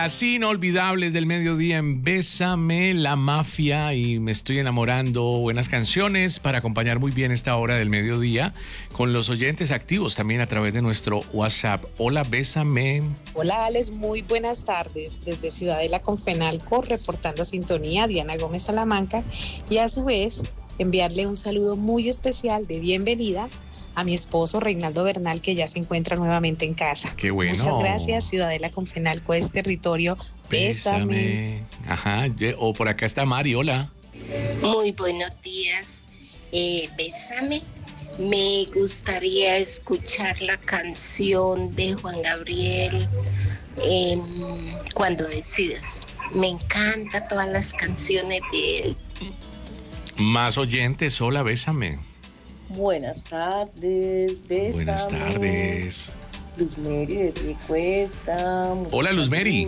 Así inolvidables del mediodía en Bésame, La Mafia y Me Estoy Enamorando. Buenas canciones para acompañar muy bien esta hora del mediodía con los oyentes activos también a través de nuestro WhatsApp. Hola, Bésame. Hola, Alex, muy buenas tardes. Desde Ciudadela Confenalco, reportando sintonía, Diana Gómez Salamanca. Y a su vez, enviarle un saludo muy especial de bienvenida a mi esposo Reinaldo Bernal, que ya se encuentra nuevamente en casa. Qué bueno. Muchas gracias, Ciudadela Confenalco, es territorio. Bésame. Ajá, o por acá está Mari, hola. Muy buenos días. Bésame. Me gustaría escuchar la canción de Juan Gabriel, Cuando Decidas. Me encantan todas las canciones de él. Más oyentes, hola, Bésame. Buenas tardes, Bésame. Buenas tardes. Luz Mary de Piecuesta. Hola, Luz Mary.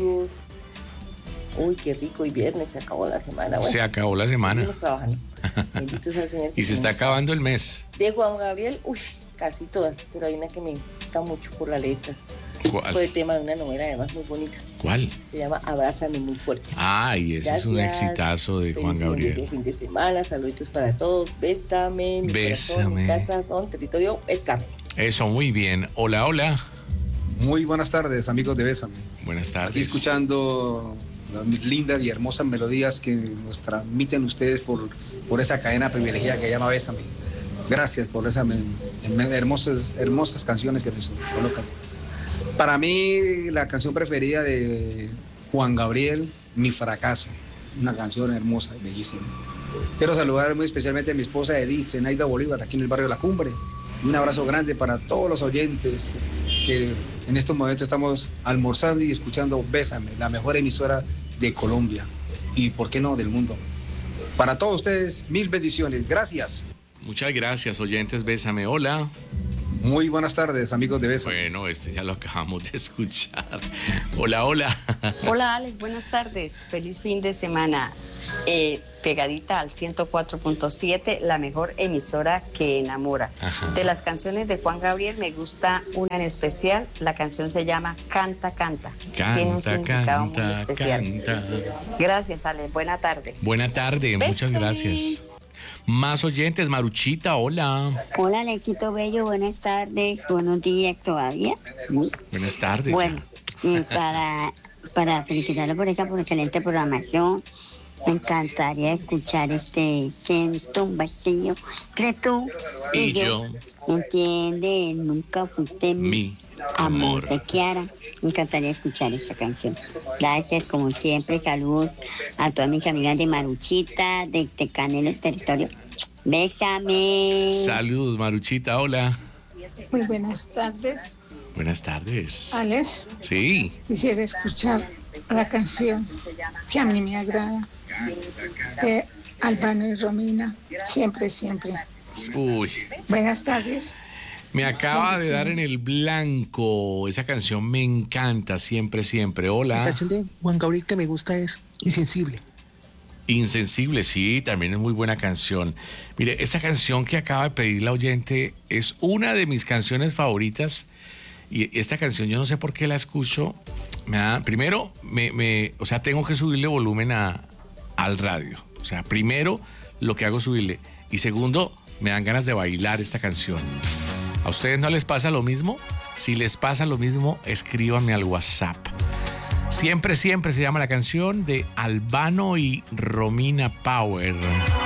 Uy, qué rico, y viernes, se acabó la semana. Bueno, se acabó la semana. Seguimos trabajando. Bendito sea el Señor. Y se está acabando el mes. De Juan Gabriel, casi todas, pero hay una que me gusta mucho por la letra. ¿Cuál? Fue el tema de una novela además muy bonita. ¿Cuál? Se llama Abrázame muy fuerte. Ay, ese es un exitazo de Juan Gabriel. Feliz fin de semana, saluditos para todos. Bésame. Bésame. Mi casa son territorio, bésame. Eso, muy bien. Hola, hola. Muy buenas tardes, amigos de Bésame. Buenas tardes. Aquí escuchando las lindas y hermosas melodías que nos transmiten ustedes por esa cadena privilegiada que llama Bésame. Gracias por esas hermosas canciones que nos colocan. Para mí, la canción preferida de Juan Gabriel, Mi Fracaso. Una canción hermosa, bellísima. Quiero saludar muy especialmente a mi esposa Edith Zenaida Bolívar, aquí en el barrio La Cumbre. Un abrazo grande para todos los oyentes que en estos momentos estamos almorzando y escuchando Bésame, la mejor emisora de Colombia y, ¿por qué no, del mundo? Para todos ustedes, mil bendiciones. Gracias. Muchas gracias, oyentes. Bésame. Hola. Muy buenas tardes, amigos de Bésame. Bueno, ya lo acabamos de escuchar. Hola, hola. Hola, Alex, buenas tardes. Feliz fin de semana. Pegadita al 104.7, la mejor emisora que enamora. Ajá. De las canciones de Juan Gabriel me gusta una en especial. La canción se llama Canta, Canta. Tiene un significado muy especial. Canta. Gracias, Alex. Buena tarde. Buena tarde, Bésame. Muchas gracias. Más oyentes, Maruchita, hola. Hola, Alexito Bello, buenas tardes, buenos días todavía. Buenas tardes. Bueno, para felicitarlo por esa excelente programación, me encantaría escuchar siento un vacío entre tú y yo. Entiende, nunca fuiste mi amor de Kiara. Me encantaría escuchar esta canción. Gracias, como siempre. Saludos a todas mis amigas de Maruchita, de Canelos Territorio. Bésame. Saludos, Maruchita. Hola. Muy buenas tardes. Buenas tardes. Alex. Sí. Quisiera escuchar la canción que a mí me agrada de Albano y Romina. Siempre, siempre. Uy. Buenas tardes. Me acaba de dar en el blanco. Esa canción me encanta, siempre, siempre. Hola. La canción de Juan Gabriel que me gusta es Insensible. Insensible, sí, también es muy buena canción. Mire, esta canción que acaba de pedir la oyente es una de mis canciones favoritas. Y esta canción, yo no sé por qué la escucho. Primero, o sea, tengo que subirle volumen al radio. O sea, primero lo que hago es subirle. Y segundo, me dan ganas de bailar esta canción. ¿A ustedes no les pasa lo mismo? Si les pasa lo mismo, escríbanme al WhatsApp. Siempre, siempre se llama la canción de Albano y Romina Power.